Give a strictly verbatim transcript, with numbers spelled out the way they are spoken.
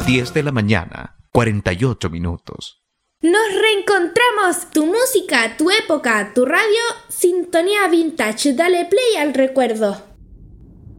diez de la mañana, cuarenta y ocho minutos. Nos reencontramos. Tu música, tu época, tu radio, Sintonía Vintage. Dale play al recuerdo.